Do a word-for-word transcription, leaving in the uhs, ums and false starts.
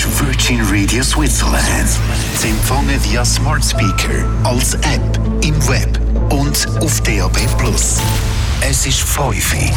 Virgin Radio Switzerland. Zu empfangen via Smart Speaker, als App, im Web und auf D A B plus. Es ist fünf Uhr.